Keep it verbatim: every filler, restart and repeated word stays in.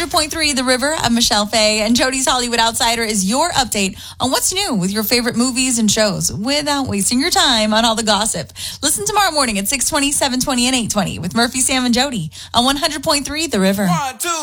hundred point three The River. I'm Michelle Faye, and Jody's Hollywood Outsider is your update on what's new with your favorite movies and shows without wasting your time on all the gossip. Listen tomorrow morning at six twenty, seven twenty, and eight twenty with Murphy, Sam, and Jody on one hundred point three The River. One, two.